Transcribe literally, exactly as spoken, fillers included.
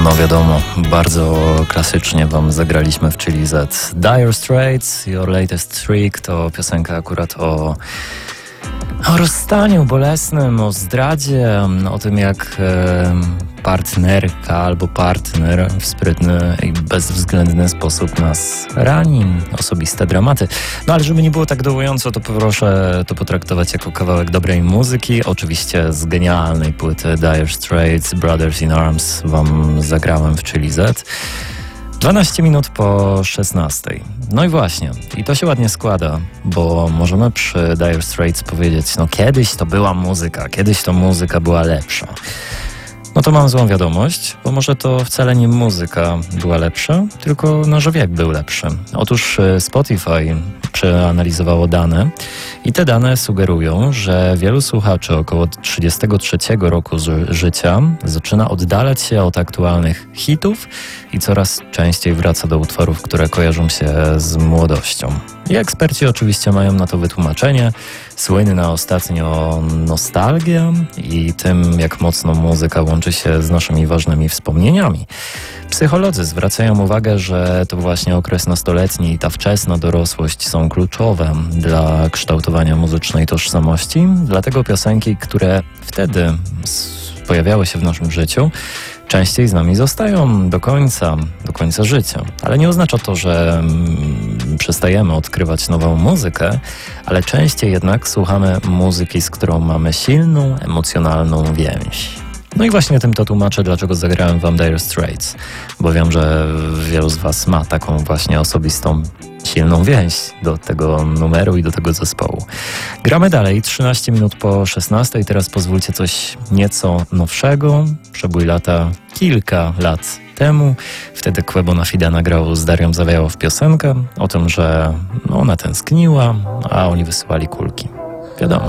No wiadomo, bardzo klasycznie wam zagraliśmy w Chili Z. Dire Straits, Your Latest Trick to piosenka akurat o, o rozstaniu bolesnym, o zdradzie, o tym jak e, partnerka albo partner w sprytny i bezwzględny sposób nas rani. Osobiste dramaty. No ale żeby nie było tak dołująco, to proszę to potraktować jako kawałek dobrej muzyki. Oczywiście z genialnej płyty Dire Straits, Brothers in Arms wam zagrałem w Chili Z. dwanaście minut po szesnastej. No i właśnie, i to się ładnie składa, bo możemy przy Dire Straits powiedzieć, no kiedyś to była muzyka, kiedyś to muzyka była lepsza. No to mam złą wiadomość, bo może to wcale nie muzyka była lepsza, tylko nasz wiek był lepszy. Otóż Spotify przeanalizowało dane i te dane sugerują, że wielu słuchaczy około trzydziestego trzeciego roku ży- życia zaczyna oddalać się od aktualnych hitów i coraz częściej wraca do utworów, które kojarzą się z młodością. I eksperci oczywiście mają na to wytłumaczenie. Słynna ostatnio nostalgia i tym, jak mocno muzyka łączy się z naszymi ważnymi wspomnieniami. Psycholodzy zwracają uwagę, że to właśnie okres nastoletni i ta wczesna dorosłość są kluczowe dla kształtowania muzycznej tożsamości. Dlatego piosenki, które wtedy pojawiały się w naszym życiu, częściej z nami zostają do końca, do końca życia. Ale nie oznacza to, że mm, przestajemy odkrywać nową muzykę, ale częściej jednak słuchamy muzyki, z którą mamy silną, emocjonalną więź. No i właśnie tym to tłumaczę, dlaczego zagrałem wam Dire Straits, bo wiem, że wielu z was ma taką właśnie osobistą, silną więź do tego numeru i do tego zespołu. Gramy dalej, trzynaście minut po szesnastej. Teraz pozwólcie coś nieco nowszego. Przebój lata kilka lat temu. Wtedy Quebo na Fide nagrał z Darią Zawiałow piosenkę o tym, że ona tęskniła, a oni wysyłali kulki. Wiadomo.